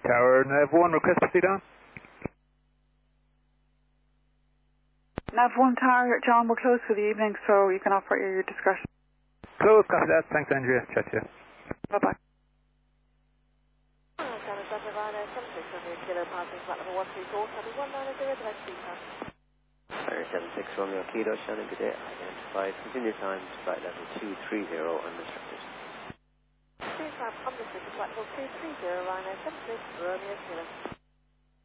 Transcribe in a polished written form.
Tower Nav 1, request to proceed on. Nav 1 Tower, John, we're closed for the evening, so you can operate your discretion. Close, copy that. Thanks, Andrea. Chat to you. Bye-bye. Fire 76 Romeo Kilo, Shannon, good day. Identified. Continue time to flight level 230 unrestricted. Continue time unrestricted, flight level 230, Ryanair 76 Romeo Kilo.